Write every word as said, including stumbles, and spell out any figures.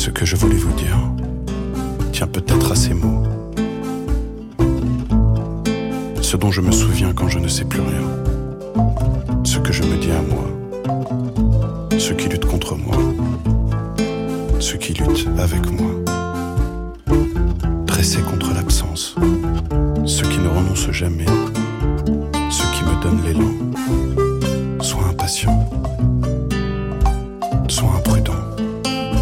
Ce que je voulais vous dire tient peut-être à ces mots. Ce dont je me souviens quand je ne sais plus rien. Ce que je me dis à moi. Ceux qui luttent contre moi. Ceux qui luttent avec moi. Dressés contre l'absence. Ceux qui ne renoncent jamais.